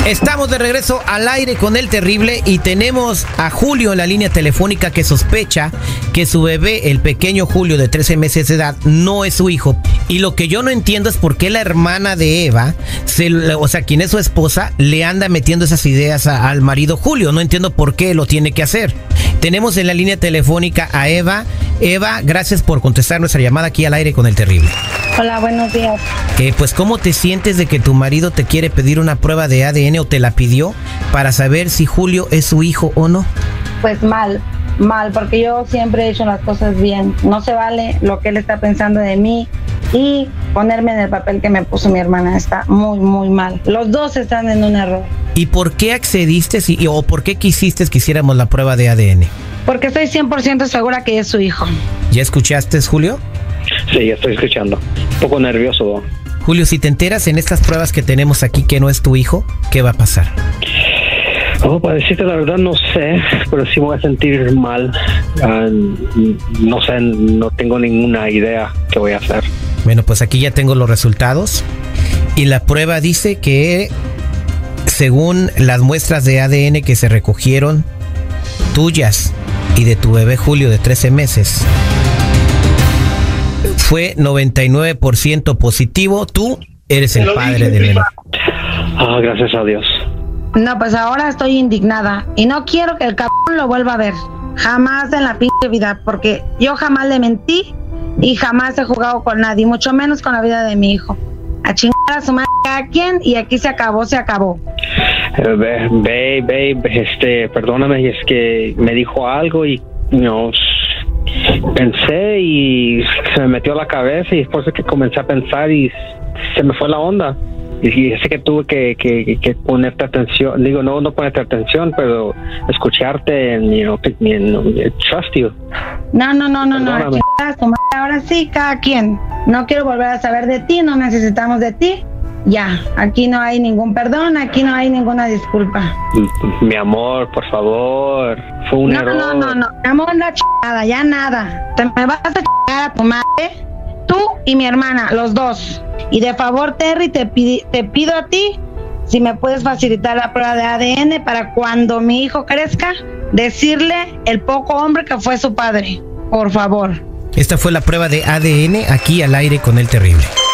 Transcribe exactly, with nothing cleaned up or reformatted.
Estamos de regreso al aire con El Terrible y tenemos a Julio en la línea telefónica que sospecha que su bebé, el pequeño Julio de trece meses de edad, no es su hijo. Y lo que yo no entiendo es por qué la hermana de Eva, se, o sea, quien es su esposa, le anda metiendo esas ideas a, al marido Julio. No entiendo por qué lo tiene que hacer. Tenemos en la línea telefónica a Eva. Eva, gracias por contestar nuestra llamada aquí al aire con El Terrible. Hola, buenos días. Eh, pues, ¿cómo te sientes de que tu marido te quiere pedir una prueba de A D N o te la pidió para saber si Julio es su hijo o no? Pues mal, mal, porque yo siempre he hecho las cosas bien. No se vale lo que él está pensando de mí y ponerme en el papel que me puso mi hermana. Está muy, muy mal. Los dos están en un error. ¿Y por qué accediste si, o por qué quisiste que hiciéramos la prueba de A D N? Porque estoy cien por ciento segura que es su hijo. ¿Ya escuchaste, Julio? Sí, estoy escuchando. Un poco nervioso. Julio, si te enteras en estas pruebas que tenemos aquí que no es tu hijo, ¿qué va a pasar? Oh, para decirte la verdad no sé, pero sí me voy a sentir mal. Uh, no sé, no tengo ninguna idea qué voy a hacer. Bueno, pues aquí ya tengo los resultados y la prueba dice que según las muestras de A D N que se recogieron, tuyas y de tu bebé Julio de trece meses, fue noventa y nueve por ciento positivo. Tú eres el padre del bebé. Ah, gracias a Dios. No, pues ahora estoy indignada y no quiero que el cabrón lo vuelva a ver. Jamás en la pinche vida, porque yo jamás le mentí y jamás he jugado con nadie, mucho menos con la vida de mi hijo. A chingar a su madre a quien y aquí se acabó, se acabó. Babe, babe, babe, este, perdóname, es que me dijo algo y no pensé y se me metió a la cabeza y después de que comencé a pensar y se me fue la onda. Y sé que tuve que, que, que ponerte atención, digo, no, no ponerte atención, pero escucharte, and, you know, trust you. No, no, no, no, no, no. Ahora sí, cada quien. No quiero volver a saber de ti, no necesitamos de ti. Ya, aquí no hay ningún perdón, aquí no hay ninguna disculpa. Mi amor, por favor, fue un no, error. No, no, no, no, mi amor, la chingada, ya nada. Te me vas a chingar a tu madre, tú y mi hermana, los dos. Y de favor, Terry, te, pidi, te pido a ti si me puedes facilitar la prueba de A D N para cuando mi hijo crezca, decirle el poco hombre que fue su padre. Por favor. Esta fue la prueba de A D N aquí al aire con El Terrible.